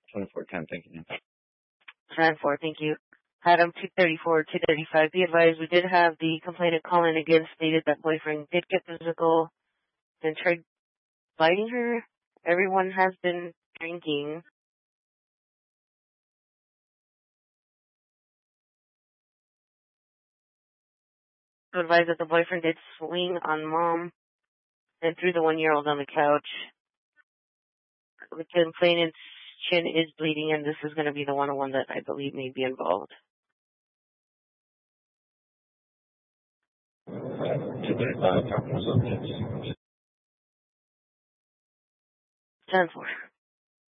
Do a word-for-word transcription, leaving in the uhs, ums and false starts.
twenty-four ten, thank you. ten four, thank you. Item two thirty-four, two thirty-five. Be advised, we did have the complainant call in again, stated that boyfriend did get physical and tried biting her. Everyone has been drinking. To advise that the boyfriend did swing on mom and threw the one-year-old on the couch. The complainant's chin is bleeding, and this is going to be the one-on-one that I believe may be involved. two thirty-five, ten four.